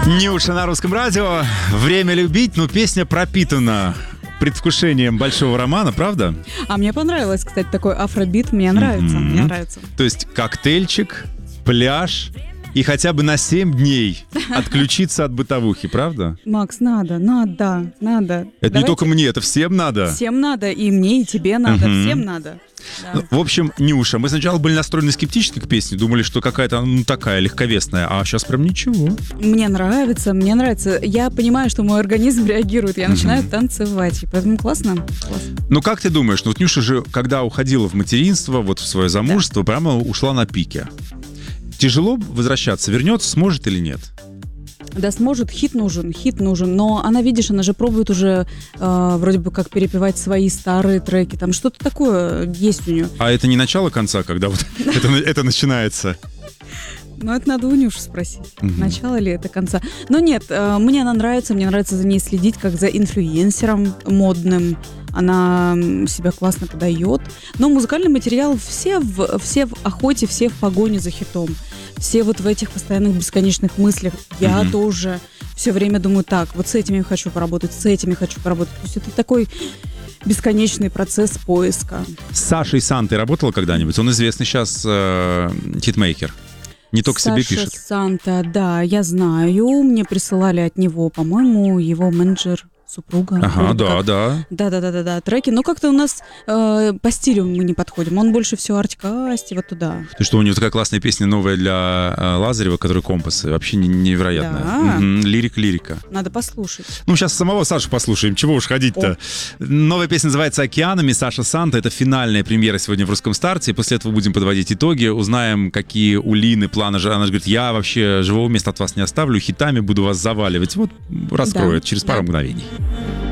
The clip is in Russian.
Нюша на Русском радио. Время любить, но песня пропитана предвкушением большого романа, правда? А мне понравилось, кстати, такой афробит. Мне нравится, мне нравится. То есть коктейльчик, пляж и хотя бы на 7 дней отключиться от бытовухи, правда? Макс, надо. Это Давайте. не только мне, это всем надо. Всем надо, и мне, и тебе надо, всем надо. Да. В общем, Нюша, мы сначала были настроены скептически к песне, думали, что какая-то, такая легковесная, а сейчас прям ничего. Мне нравится. Я понимаю, что мой организм реагирует, я начинаю танцевать, и поэтому классно. Ну, как ты думаешь, вот Нюша же, когда уходила в материнство, вот в свое замужество, прямо ушла на пике. Тяжело возвращаться, вернется, сможет или нет? Да, сможет, хит нужен, но она, видишь, она же пробует уже вроде бы как перепевать свои старые треки, там что-то такое есть у нее. А это не начало конца, когда вот это начинается? Ну, это надо у Нюши спросить, начало ли это конца. Но нет, мне она нравится, мне нравится за ней следить, как за инфлюенсером модным. Она себя классно подает. Но музыкальный материал все в охоте, все в погоне за хитом. Все вот в этих постоянных бесконечных мыслях. Я тоже все время думаю, так, вот с этими хочу поработать, с этими хочу поработать. То есть это такой бесконечный процесс поиска. С Сашей Сантой работала когда-нибудь? Он известный сейчас хитмейкер. Не только себе пишет. Саша Санта, да, я знаю. Мне присылали от него, по-моему, его менеджер, супруга. Ага, да. Да, треки. Но как-то у нас по стилю мы не подходим. Он больше все артикасти, вот туда. Ты что, у него такая классная песня новая для Лазарева, которая «Компас». Вообще невероятная. Да. Лирика. Надо послушать. Ну, сейчас самого Сашу послушаем. Чего уж ходить-то? Новая песня называется «Океанами». Саша Санта. Это финальная премьера сегодня в «Русском старте». И после этого будем подводить итоги. Узнаем, какие у Лины планы. Она же говорит, я вообще живого места от вас не оставлю. Хитами буду вас заваливать. Вот раскроет через пару мгновений.